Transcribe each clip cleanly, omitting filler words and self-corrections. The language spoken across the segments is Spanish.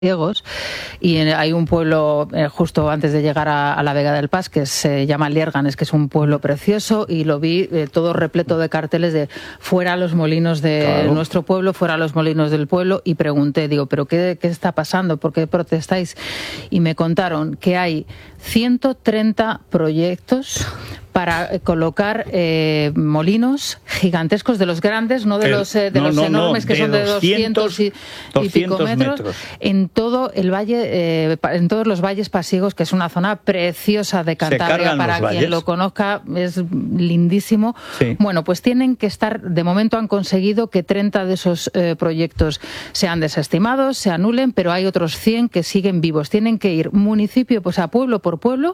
ciegos, y hay un pueblo justo antes de llegar a la Vega del Pas que se llama Lierganes, que es un pueblo precioso, y lo vi todo repleto de carteles de fuera los molinos de nuestro pueblo, fuera los molinos del pueblo, y pregunté, digo, ¿pero qué está pasando? ¿Por qué protestáis? Y me contaron que hay 130 proyectos para colocar molinos gigantescos, de los grandes, no de los enormes, que son de 200 y pico metros, en todo el valle, en todos los valles pasiegos, que es una zona preciosa de Cantabria, para quien lo conozca, es lindísimo. Sí. Bueno, pues tienen que estar, de momento han conseguido que 30 de esos proyectos sean desestimados, se anulen, pero hay otros 100 que siguen vivos. Tienen que ir municipio, pues a pueblo por pueblo,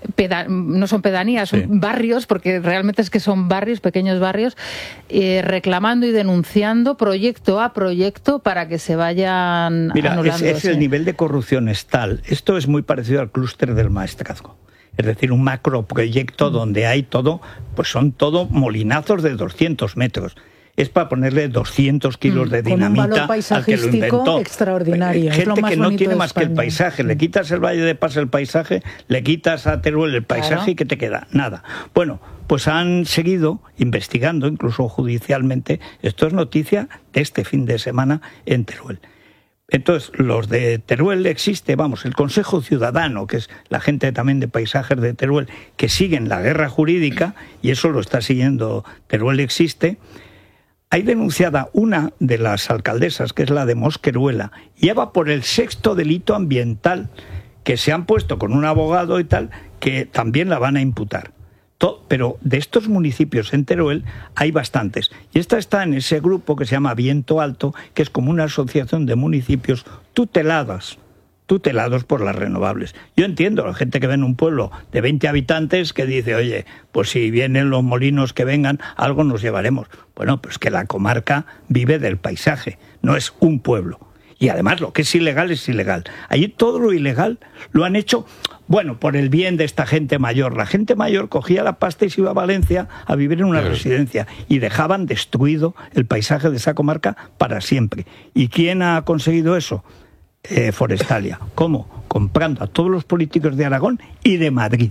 no son pedanías, son barrios, porque realmente es que son barrios, pequeños barrios, reclamando y denunciando proyecto a proyecto para que se vayan anulando. Es el nivel de corrupción es tal. Esto es muy parecido al clúster del maestrazgo. Es decir, un macroproyecto donde hay todo, pues son todo molinazos de 200 metros. Es para ponerle 200 kilos de dinamita al que lo inventó. Extraordinario. Gente que no tiene más que el paisaje. Le quitas el Valle de Pas el paisaje, le quitas a Teruel el paisaje y ¿qué te queda? Nada. Bueno, pues han seguido investigando, incluso judicialmente. Esto es noticia de este fin de semana en Teruel. Entonces, los de Teruel existe, el Consejo Ciudadano, que es la gente también de paisajes de Teruel, que siguen la guerra jurídica, y eso lo está siguiendo Teruel existe. Hay denunciada una de las alcaldesas, que es la de Mosqueruela, y ya va por el 6º delito ambiental, que se han puesto con un abogado y tal, que también la van a imputar. Pero de estos municipios en Teruel hay bastantes. Y esta está en ese grupo que se llama Viento Alto, que es como una asociación de municipios tutelados por las renovables. Yo entiendo a la gente que ve en un pueblo de 20 habitantes que dice, oye, pues si vienen los molinos que vengan, algo nos llevaremos. Bueno, pues que la comarca vive del paisaje, no es un pueblo. Y además lo que es ilegal es ilegal. Allí todo lo ilegal lo han hecho, por el bien de esta gente mayor. La gente mayor cogía la pasta y se iba a Valencia a vivir en una residencia y dejaban destruido el paisaje de esa comarca para siempre. ¿Y quién ha conseguido eso? Forestalia. ¿Cómo? Comprando a todos los políticos de Aragón y de Madrid.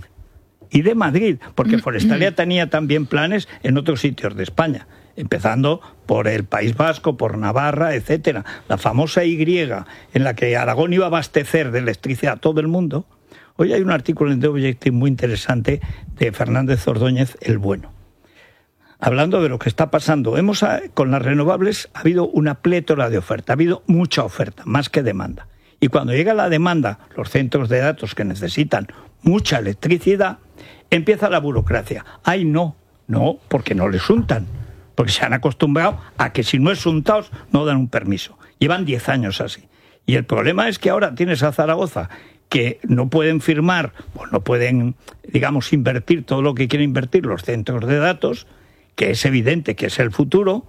Porque Forestalia tenía también planes en otros sitios de España, empezando por el País Vasco, por Navarra, etcétera. La famosa Y, en la que Aragón iba a abastecer de electricidad a todo el mundo. Hoy hay un artículo en The Objective muy interesante de Fernández Ordóñez, el bueno. Hablando de lo que está pasando, con las renovables ha habido una plétora de oferta, ha habido mucha oferta, más que demanda. Y cuando llega la demanda, los centros de datos que necesitan mucha electricidad, empieza la burocracia. ¡Ay, no! No, porque no les untan. Porque se han acostumbrado a que si no es untados no dan un permiso. Llevan 10 años así. Y el problema es que ahora tienes a Zaragoza que no pueden firmar, no pueden, invertir todo lo que quieren invertir los centros de datos, que es evidente que es el futuro,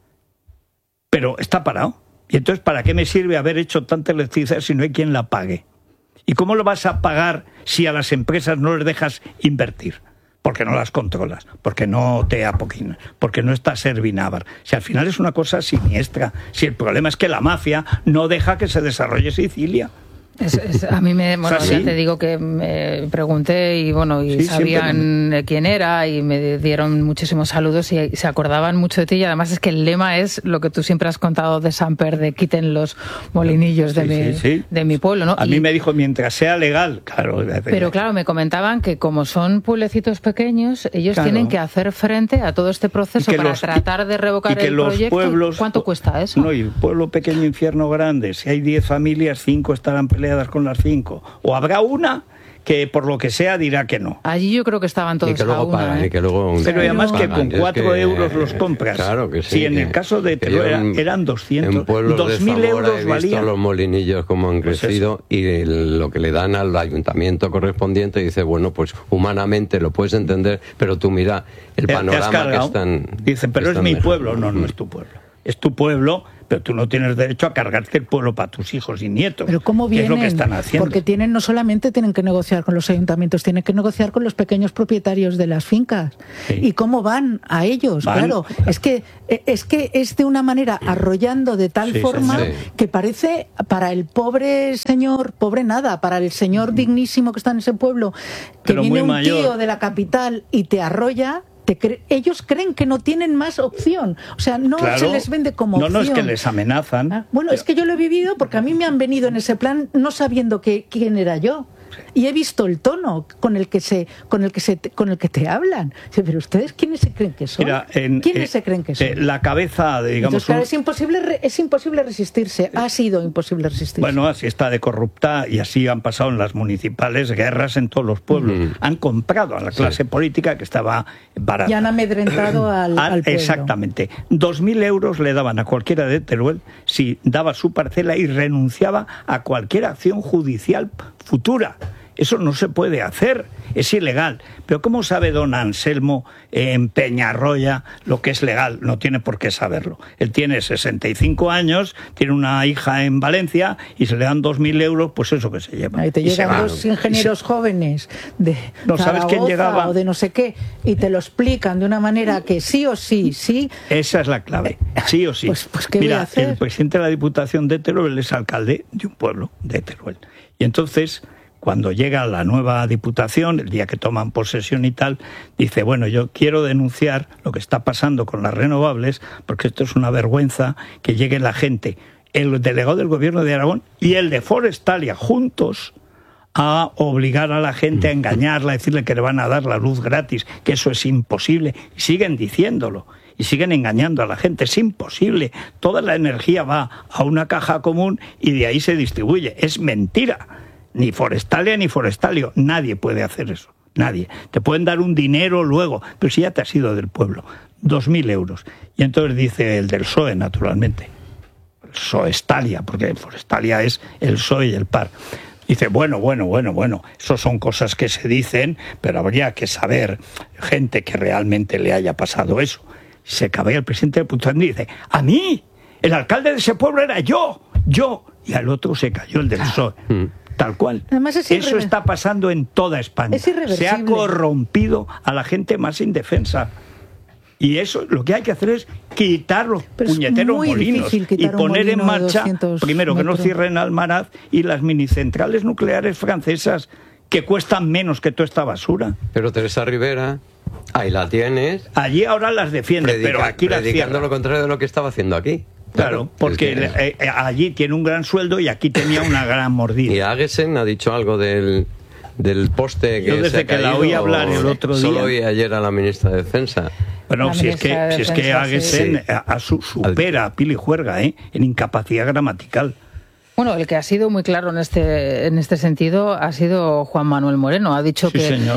pero está parado. Y entonces, ¿para qué me sirve haber hecho tanta electricidad si no hay quien la pague? ¿Y cómo lo vas a pagar si a las empresas no les dejas invertir? Porque no las controlas, porque no te apoquinas, porque no está Servinávar. Si al final es una cosa siniestra, si el problema es que la mafia no deja que se desarrolle Sicilia. A mí ya te digo que me pregunté y sabían quién era y me dieron muchísimos saludos y se acordaban mucho de ti, y además es que el lema es lo que tú siempre has contado de Samper, de quiten los molinillos de mi pueblo, ¿no? A mí me dijo, mientras sea legal, claro. Pero claro, me comentaban que como son pueblecitos pequeños, ellos tienen que hacer frente a todo este proceso para tratar de revocar el proyecto. Pueblos, ¿cuánto cuesta eso? No, y el pueblo pequeño, infierno grande. Si hay 10 familias, 5 estarán peleadas con las 5. O habrá una que por lo que sea dirá que no. Allí yo creo que estaban todos a una. Pero además que con 4 euros los compras. Claro que sí. Si en el caso de Teruel eran 200, en pueblos 2.000 de euros Zamora he visto valían. Los molinillos como han crecido, y lo que le dan al ayuntamiento correspondiente, dice, pues humanamente lo puedes entender, pero tú mira el panorama que están... Dicen, pero es mi pueblo. No es tu pueblo. es tu pueblo, pero tú no tienes derecho a cargarte el pueblo para tus hijos y nietos. Pero ¿cómo vienen? Es lo que están haciendo. Porque no solamente tienen que negociar con los ayuntamientos, tienen que negociar con los pequeños propietarios de las fincas. Sí. ¿Y cómo van a ellos? Claro, es que es de una manera arrollando de tal forma que parece para el pobre señor, pobre nada, para el señor dignísimo que está en ese pueblo, que viene un tío de la capital y te arrolla. Ellos creen que no tienen más opción. O sea, no se les vende como opción. No es que les amenazan. Bueno, es que yo lo he vivido porque a mí me han venido en ese plan no sabiendo quién era yo. Y he visto el tono con el que te hablan. Pero ustedes, ¿quiénes se creen que son? ¿Quiénes se creen que son? La cabeza, digamos... Entonces, claro, es imposible resistirse. Ha sido imposible resistirse. Bueno, así está de corrupta y así han pasado en las municipales guerras en todos los pueblos. Han comprado a la clase política que estaba barata. Y han amedrentado al pueblo. Exactamente. 2.000 euros le daban a cualquiera de Teruel si daba su parcela y renunciaba a cualquier acción judicial futura. Eso no se puede hacer, es ilegal. Pero ¿cómo sabe don Anselmo en Peñarroya lo que es legal? No tiene por qué saberlo. Él tiene 65 años, tiene una hija en Valencia y se le dan 2.000 euros, pues eso que se lleva. Ahí te llegan dos ingenieros jóvenes de Zaragoza o de no sé qué y te lo explican de una manera que sí o sí. Esa es la clave, sí o sí. Pues ¿qué voy a hacer? El presidente de la Diputación de Teruel es alcalde de un pueblo de Teruel. Y entonces, cuando llega la nueva Diputación, el día que toman posesión y tal, dice, bueno, yo quiero denunciar lo que está pasando con las renovables, porque esto es una vergüenza que llegue la gente, el delegado del Gobierno de Aragón y el de Forestalia, juntos, a obligar a la gente a engañarla, a decirle que le van a dar la luz gratis, que eso es imposible, y siguen diciéndolo. Y siguen engañando a la gente, es imposible. Toda la energía va a una caja común y de ahí se distribuye. Es mentira. Ni Forestalia ni Forestalio. Nadie puede hacer eso. Nadie. Te pueden dar un dinero luego, pero si ya te has ido del pueblo. 2.000 euros. Y entonces dice el del PSOE, naturalmente. Soestalia, porque Forestalia es el PSOE y el PAR. Dice, bueno, eso son cosas que se dicen, pero habría que saber gente que realmente le haya pasado eso. Se cabea el presidente de Pután y dice, a mí, el alcalde de ese pueblo era yo, y al otro se cayó el del PSOE. Tal cual. Además eso está pasando en toda España. Es irreversible. Se ha corrompido a la gente más indefensa. Y eso lo que hay que hacer es quitar los puñeteros molinos y poner en marcha, primero, que no cierren Almaraz y las minicentrales nucleares francesas que cuestan menos que toda esta basura. Pero Teresa Rivera, ahí la tienes. Allí ahora las defiende, pero aquí las cierra. Predicando lo contrario de lo que estaba haciendo aquí. Claro, porque allí tiene un gran sueldo y aquí tenía una gran mordida. Y Agesen ha dicho algo del poste que yo desde se ha que caído, la oí hablar el otro día. Solo oí ayer a la ministra de Defensa. Bueno, si es que Agesen supera a Pili Juerga en incapacidad gramatical. Bueno, el que ha sido muy claro en este sentido ha sido Juan Manuel Moreno. Ha dicho que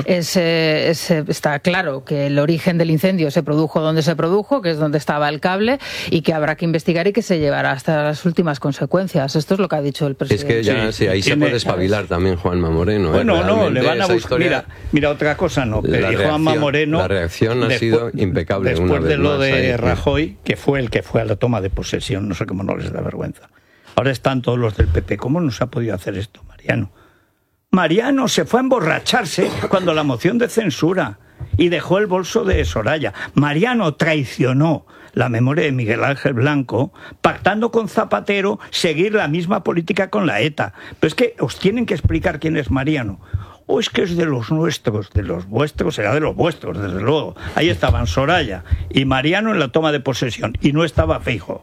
está claro que el origen del incendio se produjo donde se produjo, que es donde estaba el cable, y que habrá que investigar y que se llevará hasta las últimas consecuencias. Esto es lo que ha dicho el presidente. Es que ya ahí se puede espabilar también Juanma Moreno. Bueno, no, le van a buscar. Mira, otra cosa no. Juanma Moreno. La reacción ha sido impecable. Después de lo de Rajoy, que fue el que fue a la toma de posesión, no sé cómo no les da vergüenza. Ahora están todos los del PP. ¿Cómo nos ha podido hacer esto, Mariano? Mariano se fue a emborracharse cuando la moción de censura y dejó el bolso de Soraya. Mariano traicionó la memoria de Miguel Ángel Blanco, pactando con Zapatero seguir la misma política con la ETA. Pero es que os tienen que explicar quién es Mariano. O es que es de los nuestros, de los vuestros, será de los vuestros, desde luego. Ahí estaban Soraya y Mariano en la toma de posesión, y no estaba Feijóo.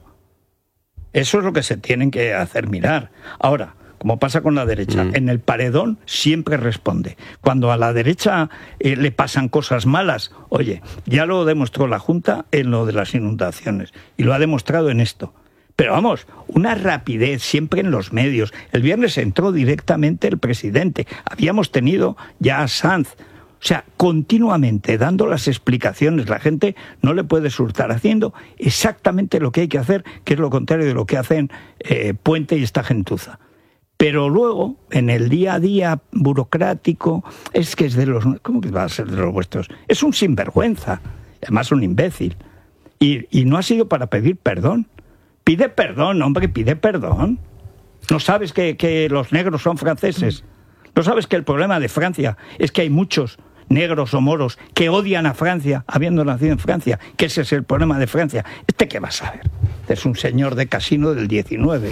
Eso es lo que se tienen que hacer mirar. Ahora, como pasa con la derecha, en el paredón siempre responde. Cuando a la derecha le pasan cosas malas, oye, ya lo demostró la Junta en lo de las inundaciones, y lo ha demostrado en esto. Pero vamos, una rapidez siempre en los medios. El viernes entró directamente el presidente. Habíamos tenido ya a Sanz. O sea, continuamente dando las explicaciones, la gente no le puede surtar, haciendo exactamente lo que hay que hacer, que es lo contrario de lo que hacen Puente y esta gentuza. Pero luego, en el día a día burocrático, es que es de los... ¿Cómo que va a ser de los vuestros? Es un sinvergüenza, además un imbécil. Y no ha sido para pedir perdón. Pide perdón, hombre, pide perdón. ¿No sabes que los negros son franceses? ¿No sabes que el problema de Francia es que hay muchos negros o moros que odian a Francia, habiendo nacido en Francia? Que ese es el problema de Francia. ¿Este qué va a saber? Este es un señor de casino del 19.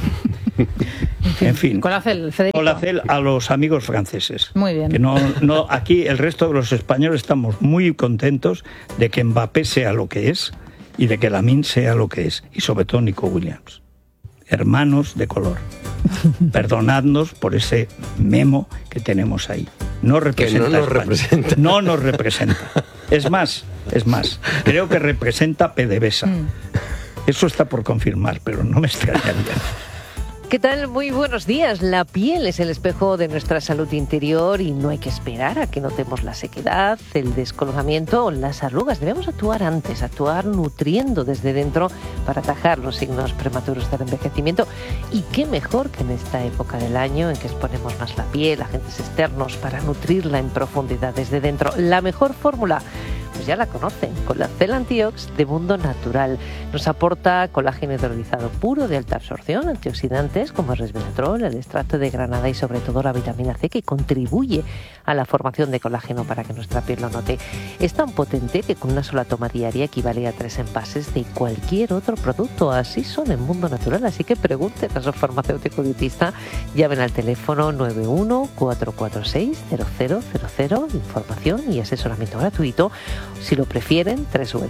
En fin. Colacel, Federico. Colacel a los amigos franceses. Muy bien. Que no, aquí el resto de los españoles estamos muy contentos de que Mbappé sea lo que es y de que Lamine sea lo que es. Y sobre todo Nico Williams. Hermanos de color. Perdonadnos por ese memo que tenemos ahí. No representa que no nos representa. No nos representa. Es más, creo que representa PDVSA. Eso está por confirmar, pero no me extrañaría. ¿Qué tal? Muy buenos días. La piel es el espejo de nuestra salud interior y no hay que esperar a que notemos la sequedad, el descoloramiento o las arrugas. Debemos actuar antes, actuar nutriendo desde dentro para atajar los signos prematuros del envejecimiento. Y qué mejor que en esta época del año en que exponemos más la piel a agentes externos para nutrirla en profundidad desde dentro. La mejor fórmula, pues ya la conocen, Colacel Antiox de Mundo Natural. Nos aporta colágeno hidrolizado puro de alta absorción, antioxidantes como el resveratrol, el extracto de granada y sobre todo la vitamina C, que contribuye a la formación de colágeno para que nuestra piel lo note. Es tan potente que con una sola toma diaria equivale a 3 envases de cualquier otro producto. Así son en Mundo Natural, así que pregunten a su farmacéutico dietista, llamen al teléfono 91 446 0000, información y asesoramiento gratuito. Si lo prefieren,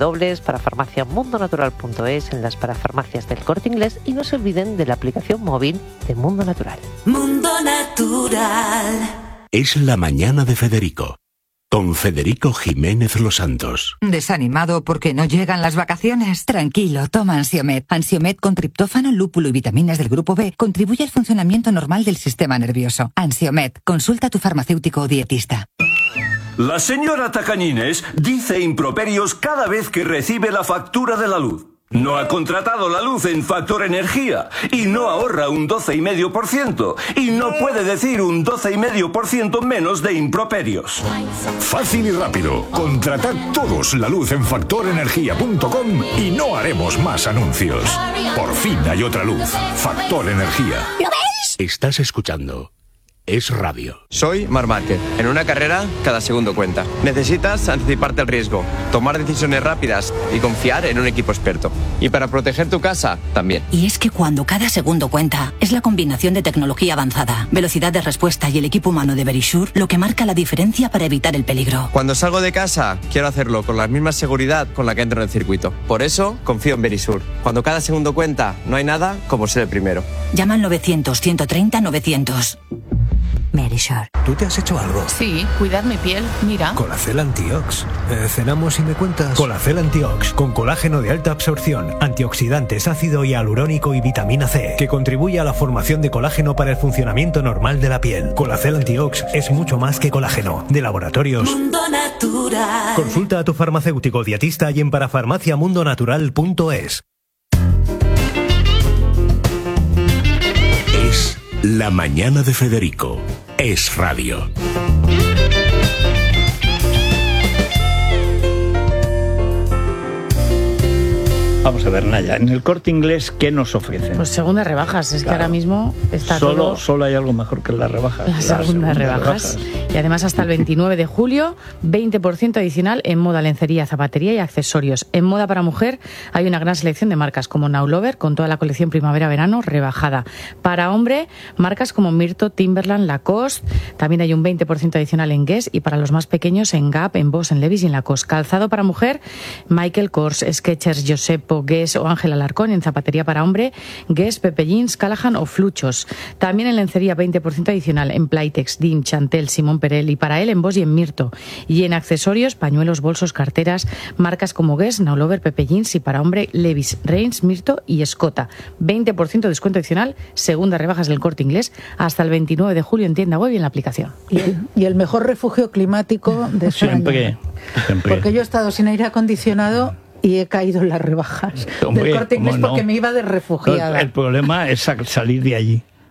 www.parafarmaciamundonatural.es, en las parafarmacias del Corte Inglés, y no se olviden de la aplicación móvil de Mundo Natural. Mundo Natural. Es la mañana de Federico, con Federico Jiménez Los Santos. ¿Desanimado porque no llegan las vacaciones? Tranquilo, toma Ansiomed. Ansiomed con triptófano, lúpulo y vitaminas del grupo B contribuye al funcionamiento normal del sistema nervioso. Ansiomed, consulta a tu farmacéutico o dietista. La señora Tacañines dice improperios cada vez que recibe la factura de la luz. No ha contratado la luz en Factor Energía y no ahorra un 12,5% y no puede decir un 12,5% menos de improperios. Fácil y rápido. Contratad todos la luz en factorenergia.com y no haremos más anuncios. Por fin hay otra luz. Factor Energía. ¿Lo veis? Estás escuchando Es Radio. Soy Marc Márquez. En una carrera, cada segundo cuenta. Necesitas anticiparte al riesgo, tomar decisiones rápidas y confiar en un equipo experto. Y para proteger tu casa, también. Y es que cuando cada segundo cuenta, es la combinación de tecnología avanzada, velocidad de respuesta y el equipo humano de Verisure lo que marca la diferencia para evitar el peligro. Cuando salgo de casa, quiero hacerlo con la misma seguridad con la que entro en el circuito. Por eso, confío en Verisure. Cuando cada segundo cuenta, no hay nada como ser el primero. Llama al 900-130-900. Verisure. ¿Tú te has hecho algo? Sí, cuidar mi piel, mira. Colacel Antiox. ¿Cenamos y me cuentas? Colacel Antiox, con colágeno de alta absorción, antioxidantes, ácido hialurónico y vitamina C, que contribuye a la formación de colágeno para el funcionamiento normal de la piel. Colacel Antiox es mucho más que colágeno. De Laboratorios Mundo Natural. Consulta a tu farmacéutico dietista y en parafarmaciamundonatural.es. Es la mañana de Federico. Es Radio. Vamos a ver, Naya, en el Corte Inglés, ¿qué nos ofrecen? Pues segundas rebajas, es que ahora mismo está todo... Solo hay algo mejor que las rebajas. Las segundas rebajas. Y además hasta el 29 de julio, 20% adicional en moda, lencería, zapatería y accesorios. En moda para mujer hay una gran selección de marcas como Now Lover, con toda la colección primavera-verano rebajada. Para hombre, marcas como Mirto, Timberland, Lacoste. También hay un 20% adicional en Guess, y para los más pequeños en Gap, en Boss, en Levi's y en Lacoste. Calzado para mujer, Michael Kors, Skechers, Giuseppe, Guess o Ángel Alarcón. En zapatería para hombre, Guess, Pepe Jeans, Callahan o Fluchos. También en lencería 20% adicional en Playtex, Dim, Chantel, Simón Perel, y para él en Boss y en Mirto. Y en accesorios, pañuelos, bolsos, carteras, marcas como Guess, Now Lover, Pepe Jeans, y para hombre Levi's, Reigns, Mirto y Escota. 20% de descuento adicional, segundas rebajas del Corte Inglés, hasta el 29 de julio en tienda web y en la aplicación. Y el mejor refugio climático de España. Siempre. Porque yo he estado sin aire acondicionado y he caído en las rebajas del Corte Inglés porque me iba de refugiada. El problema es salir de allí.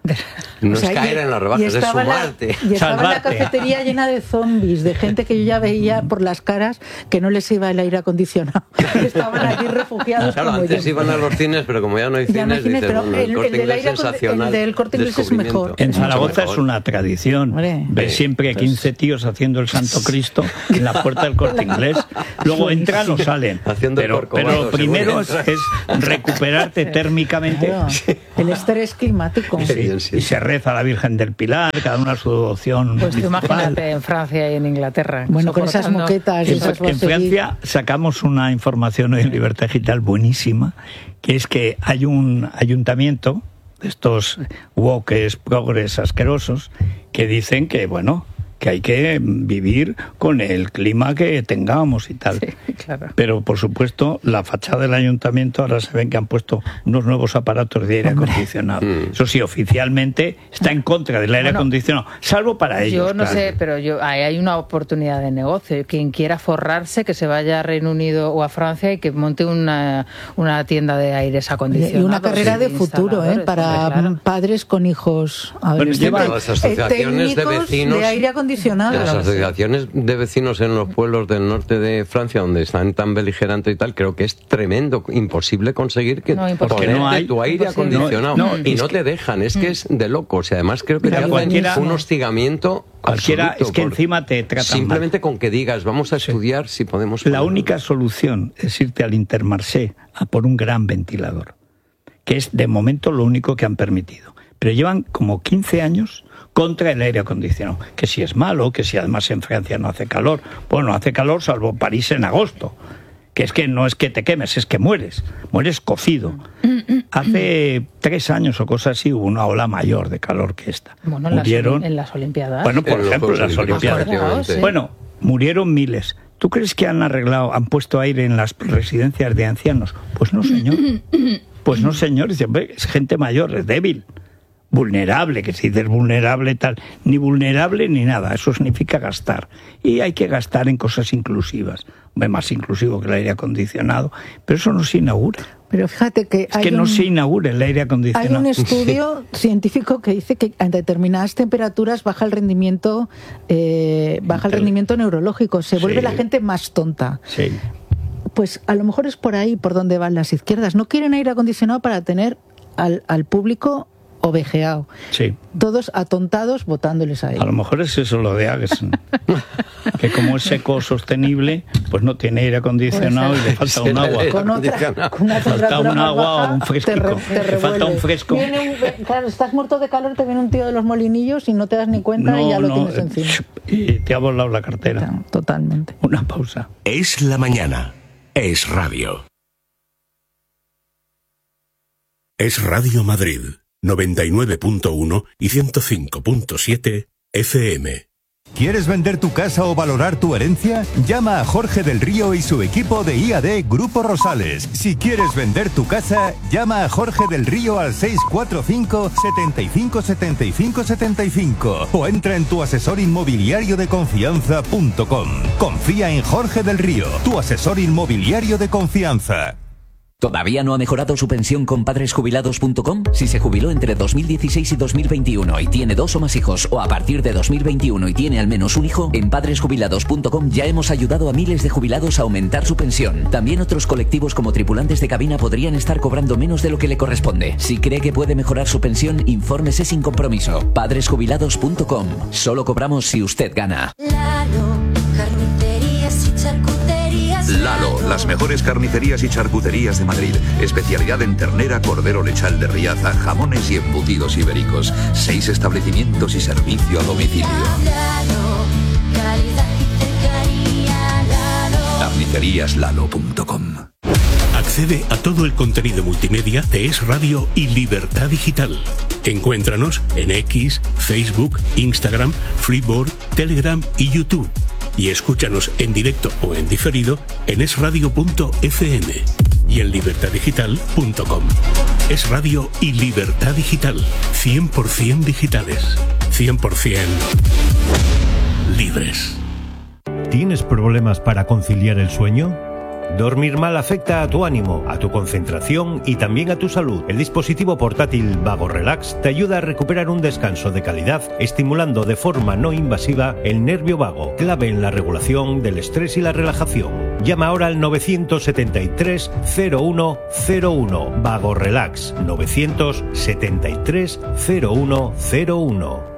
No es caer en las rebajas, es sumarte. Y estaba la cafetería llena de zombies, de gente que yo ya veía por las caras que no les iba el aire acondicionado. Estaban aquí refugiados. Claro, como antes yo. Iban a los cines, pero como ya no hay cines, dices, pero bueno, el Corte Inglés es sensacional. El del Corte Inglés es mejor. En Zaragoza es una tradición. Ves siempre 15 tíos haciendo el Santo Cristo en la puerta del Corte Inglés. Luego entran o salen. Pero lo primero es recuperarte térmicamente. Claro. El estrés climático. Y se reza a la Virgen del Pilar, cada una su devoción. Pues imagínate en Francia y en Inglaterra. Bueno, con esas moquetas. En Francia sacamos una información hoy en Libertad Digital buenísima, que es que hay un ayuntamiento de estos woke, progres asquerosos, que dicen que, bueno, que hay que vivir con el clima que tengamos y tal. Sí, claro. Pero, por supuesto, la fachada del ayuntamiento ahora se ven que han puesto unos nuevos aparatos de aire acondicionado. Eso sí, oficialmente está en contra del aire acondicionado, salvo para ellos. Yo no sé, pero ahí hay una oportunidad de negocio. Quien quiera forrarse, que se vaya a Reino Unido o a Francia y que monte una tienda de aires acondicionados. Y una carrera de futuro, para padres con hijos adolescentes. Las asociaciones de vecinos de aire acondicionado. Las asociaciones de vecinos en los pueblos del norte de Francia, donde están tan beligerantes y tal, creo que es tremendo, imposible conseguir que ponerte tu aire acondicionado. Y no te dejan, es que es de locos. Y además creo que te hacen un hostigamiento cualquiera, absoluto, es que encima te tratan simplemente mal. con que digas, vamos a estudiar si podemos... La única solución es irte al Intermarché a por un gran ventilador, que es de momento lo único que han permitido. Pero llevan como 15 años contra el aire acondicionado, que si es malo, que si además en Francia no hace calor. Bueno, hace calor salvo París en agosto, que es que no es que te quemes, es que mueres cocido. Hace 3 años o cosas así hubo una ola mayor de calor que esta. Bueno, murieron, en las Olimpiadas. Bueno, por ejemplo, en las Olimpiadas. Sí. Bueno, murieron miles. ¿Tú crees que han puesto aire en las residencias de ancianos? Pues no, señor. Pues no, señor. Dice, hombre, es gente mayor, es débil. Vulnerable, que si dices vulnerable tal, ni vulnerable ni nada, eso significa gastar. Y hay que gastar en cosas inclusivas, más inclusivo que el aire acondicionado, pero eso no se inaugura. Pero fíjate que no se inaugura el aire acondicionado. Hay un estudio científico que dice que a determinadas temperaturas baja el rendimiento neurológico, se vuelve la gente más tonta. Sí. Pues a lo mejor es por ahí por donde van las izquierdas. No quieren aire acondicionado para tener al público ovejeado. Sí. Todos atontados votándoles a ellos. A lo mejor es eso lo de Agesen, que como es eco-sostenible, pues no tiene aire acondicionado y le falta un agua. Falta un agua o un fresquico. Le falta un fresco. Claro, estás muerto de calor, te viene un tío de los molinillos y no te das ni cuenta y ya lo tienes encima. Y te ha volado la cartera. Claro, totalmente. Una pausa. Es la mañana. Es radio. Es Radio Madrid. 99.1 y 105.7 FM. ¿Quieres vender tu casa o valorar tu herencia? Llama a Jorge del Río y su equipo de IAD Grupo Rosales. Si quieres vender tu casa, llama a Jorge del Río al 645 75 75 75 o entra en tuasesorinmobiliariodeconfianza.com. Confía en Jorge del Río, tu asesor inmobiliario de confianza. ¿Todavía no ha mejorado su pensión con padresjubilados.com? Si se jubiló entre 2016 y 2021 y tiene 2 o más hijos, o a partir de 2021 y tiene al menos un hijo, en padresjubilados.com ya hemos ayudado a miles de jubilados a aumentar su pensión. También otros colectivos como tripulantes de cabina podrían estar cobrando menos de lo que le corresponde. Si cree que puede mejorar su pensión, infórmese sin compromiso. Padresjubilados.com. Solo cobramos si usted gana. Lalo, las mejores carnicerías y charcuterías de Madrid. Especialidad en ternera, cordero lechal de Riaza, jamones y embutidos ibéricos. 6 establecimientos y servicio a domicilio. Carniceríaslalo.com. Accede a todo el contenido multimedia de Es Radio y Libertad Digital. Encuéntranos en X, Facebook, Instagram, Freeboard, Telegram y YouTube. Y escúchanos en directo o en diferido en esradio.fm y en libertaddigital.com. Es Radio y Libertad Digital. 100% digitales. 100% libres. ¿Tienes problemas para conciliar el sueño? Dormir mal afecta a tu ánimo, a tu concentración y también a tu salud. El dispositivo portátil Vago Relax te ayuda a recuperar un descanso de calidad, estimulando de forma no invasiva el nervio vago, clave en la regulación del estrés y la relajación. Llama ahora al 973 0101. Vago Relax 973 0101.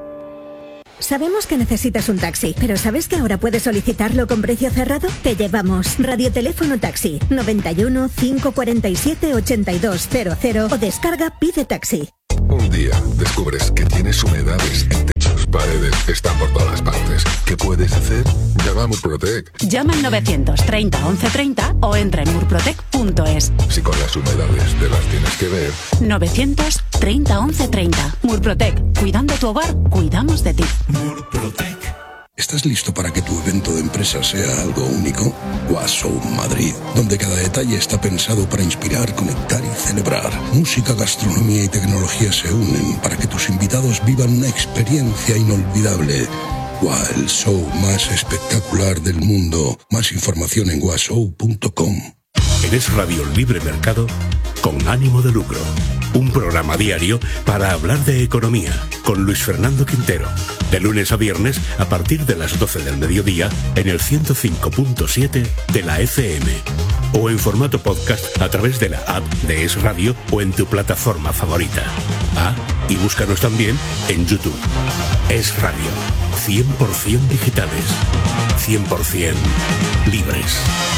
Sabemos que necesitas un taxi, pero ¿sabes que ahora puedes solicitarlo con precio cerrado? Te llevamos. Radioteléfono Taxi 91 547 8200 o descarga Pide Taxi. Un día descubres que tienes humedades en techos, paredes, están por todas partes. ¿Qué puedes hacer? Llama a Murprotec. Llama al 930 1130 o entra en murprotec.es. Si con las humedades te las tienes que ver. 930 1130. Murprotec. Cuidando tu hogar, cuidamos de ti. Murprotec. ¿Estás listo para que tu evento de empresa sea algo único? Washow Madrid, donde cada detalle está pensado para inspirar, conectar y celebrar. Música, gastronomía y tecnología se unen para que tus invitados vivan una experiencia inolvidable. El show más espectacular del mundo. Más información en washow.com. Eres Radio Libre Mercado con ánimo de lucro. Un programa diario para hablar de economía con Luis Fernando Quintero. De lunes a viernes a partir de las 12 del mediodía en el 105.7 de la FM. O en formato podcast a través de la app de Es Radio o en tu plataforma favorita. Y búscanos también en YouTube. Es Radio. 100% digitales. 100% libres.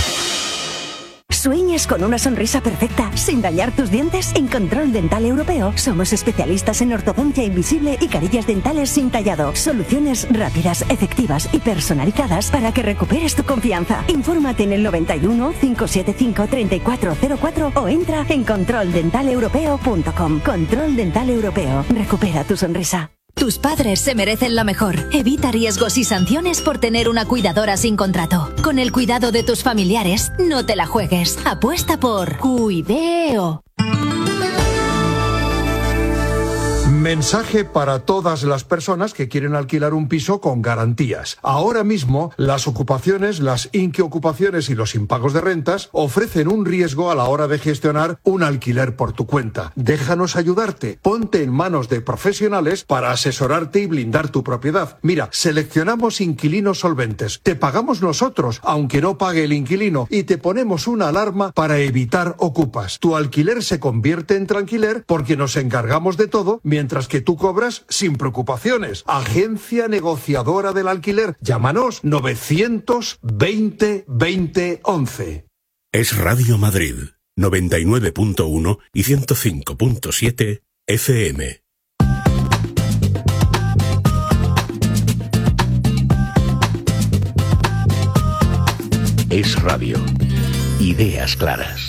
¿Sueñas con una sonrisa perfecta sin dañar tus dientes? En Control Dental Europeo somos especialistas en ortodoncia invisible y carillas dentales sin tallado. Soluciones rápidas, efectivas y personalizadas para que recuperes tu confianza. Infórmate en el 91 575 3404 o entra en controldentaleuropeo.com. Control Dental Europeo. Recupera tu sonrisa. Tus padres se merecen lo mejor. Evita riesgos y sanciones por tener una cuidadora sin contrato. Con el cuidado de tus familiares, no te la juegues. Apuesta por Cuideo. Mensaje para todas las personas que quieren alquilar un piso con garantías. Ahora mismo, las ocupaciones, las inquiocupaciones y los impagos de rentas ofrecen un riesgo a la hora de gestionar un alquiler por tu cuenta. Déjanos ayudarte. Ponte en manos de profesionales para asesorarte y blindar tu propiedad. Mira, seleccionamos inquilinos solventes. Te pagamos nosotros, aunque no pague el inquilino, y te ponemos una alarma para evitar ocupas. Tu alquiler se convierte en tranquiler porque nos encargamos de todo mientras que tú cobras sin preocupaciones. Agencia negociadora del alquiler. Llámanos 920 20 11. Es Radio Madrid 99.1 y 105.7 FM. Es Radio. Ideas claras.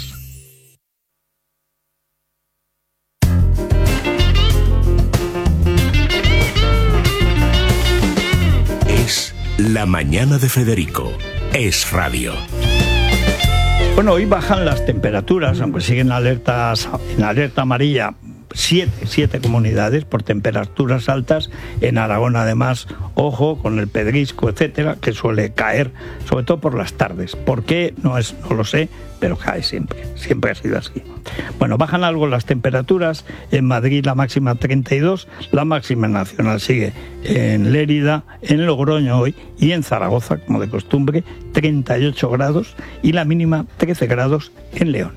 La mañana de Federico. Es Radio. Bueno, hoy bajan las temperaturas, aunque siguen en alerta amarilla. 7 comunidades por temperaturas altas. En Aragón, además, ojo con el pedrisco, etcétera, que suele caer, sobre todo por las tardes. ¿Por qué? No lo sé, pero cae siempre ha sido así. Bueno, bajan algo las temperaturas. En Madrid la máxima 32, la máxima nacional sigue en Lérida, en Logroño hoy y en Zaragoza, como de costumbre, 38 grados y la mínima 13 grados en León.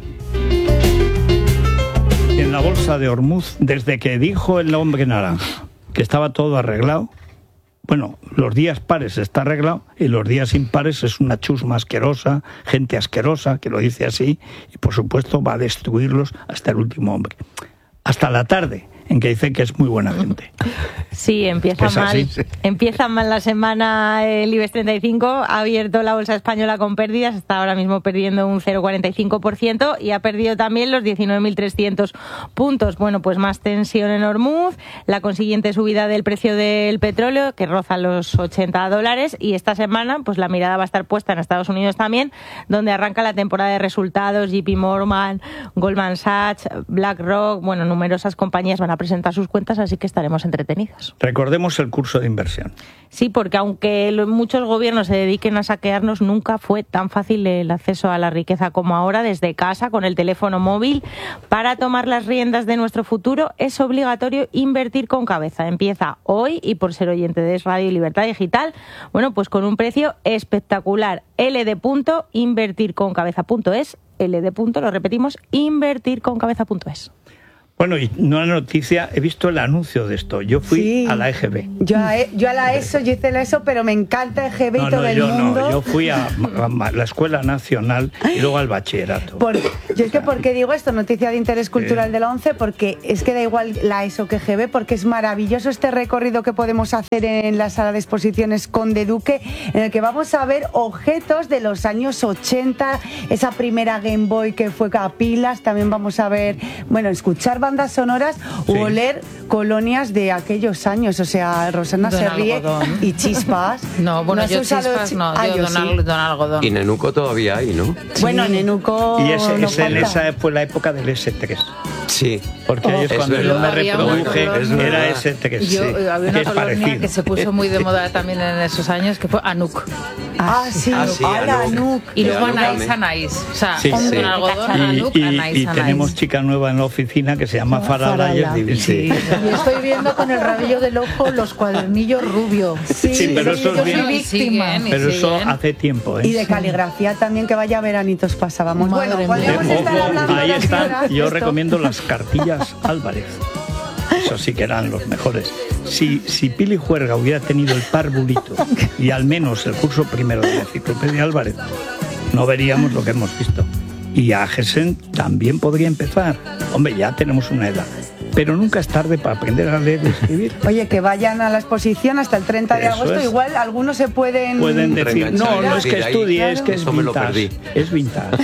En la bolsa de Hormuz, desde que dijo el hombre naranja que estaba todo arreglado, bueno, los días pares está arreglado y los días impares es una chusma asquerosa, gente asquerosa, que lo dice así, y por supuesto va a destruirlos hasta el último hombre. Hasta la tarde, en que dice que es muy buena gente. Sí, empieza mal la semana el IBEX 35, ha abierto la bolsa española con pérdidas, está ahora mismo perdiendo un 0,45% y ha perdido también los 19.300 puntos. Bueno, pues más tensión en Hormuz, la consiguiente subida del precio del petróleo que roza los $80 y esta semana pues la mirada va a estar puesta en Estados Unidos también, donde arranca la temporada de resultados. JP Morgan, Goldman Sachs, BlackRock, bueno, numerosas compañías van a presentar sus cuentas, así que estaremos entretenidos. Recordemos el curso de inversión. Sí, porque aunque muchos gobiernos se dediquen a saquearnos, nunca fue tan fácil el acceso a la riqueza como ahora, desde casa, con el teléfono móvil. Para tomar las riendas de nuestro futuro es obligatorio invertir con cabeza. Empieza hoy y por ser oyente de Es Radio y Libertad Digital, bueno, pues con un precio espectacular. ld.invertirconcabeza.es, lo repetimos, invertirconcabeza.es. Bueno, y una noticia, he visto el anuncio de esto. Yo fui a la EGB. Yo a la ESO, yo hice la ESO, pero me encanta EGB y todo el mundo. No, yo fui a la Escuela Nacional y luego al bachillerato. Yo es que, ¿por qué digo esto? Noticia de interés cultural de la ONCE, porque es que da igual la ESO que EGB, porque es maravilloso este recorrido que podemos hacer en la sala de exposiciones Conde Duque, en el que vamos a ver objetos de los años 80, esa primera Game Boy que fue a pilas, también vamos a ver, bueno, escuchar bandas sonoras u oler colonias de aquellos años, o sea, Rosana se ríe algodón. Y chispas. No, bueno, yo chispas no, yo don algodón. Y Nenuco todavía hay, ¿no? Bueno, Nenuco y esa fue la época del S3. Sí. Porque ahí es cuando yo me reproduje, era S3. Había una colonia que se puso muy de moda también en esos años, que fue Anuk. Sí, Anuk. Y luego Anais. O sea, con algodón, Anuk, y tenemos chica nueva en la oficina que se llama Farala y es divina. Sí. Y estoy viendo con el rabillo del ojo los cuadernillos rubios. Sí, pero eso es bien. Pero eso hace tiempo. Y de caligrafía también, que vaya veranitos pasábamos. Bueno, podríamos estar hablando. Ahí están, yo recomiendo las cartillas Álvarez. Eso sí que eran los mejores. Si Pili Juerga hubiera tenido el parvulito y al menos el curso primero de la enciclopedia Álvarez, no veríamos lo que hemos visto. Y a Gessen también podría empezar. Hombre, ya tenemos una edad. Pero nunca es tarde para aprender a leer y escribir. Oye, que vayan a la exposición hasta el 30 de agosto. Igual algunos se pueden decir, no es que estudie, claro. Es que es vintage. Es vintage.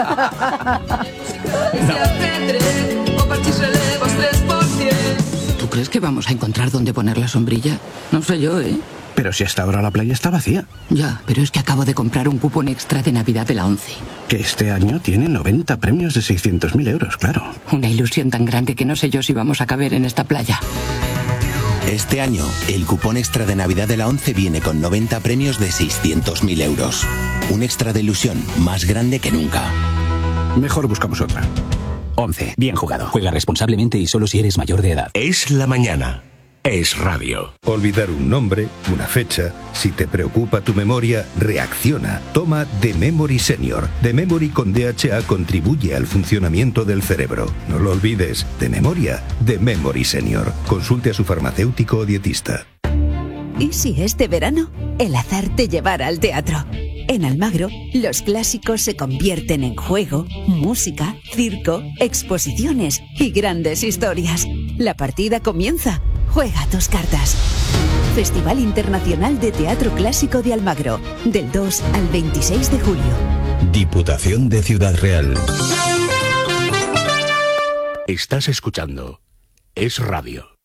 ¿Tú crees que vamos a encontrar dónde poner la sombrilla? No sé yo, ¿eh? Pero si hasta ahora la playa está vacía. Ya, pero es que acabo de comprar un cupón extra de Navidad de la ONCE. Que este año tiene 90 premios de 600.000 euros, claro. Una ilusión tan grande que no sé yo si vamos a caber en esta playa. Este año, el cupón extra de Navidad de la ONCE viene con 90 premios de 600.000 euros. Un extra de ilusión más grande que nunca. Mejor buscamos otra. ONCE. Bien jugado. Juega responsablemente y solo si eres mayor de edad. Es la mañana. Es radio. Olvidar un nombre, una fecha. Si te preocupa tu memoria, reacciona. Toma The Memory Senior. The Memory con DHA contribuye al funcionamiento del cerebro. No lo olvides. De memoria, The Memory Senior. Consulte a su farmacéutico o dietista. ¿Y si este verano el azar te llevara al teatro? En Almagro, los clásicos se convierten en juego, música, circo, exposiciones y grandes historias. La partida comienza. Juega tus cartas. Festival Internacional de Teatro Clásico de Almagro, del 2 al 26 de julio. Diputación de Ciudad Real. Estás escuchando Es Radio.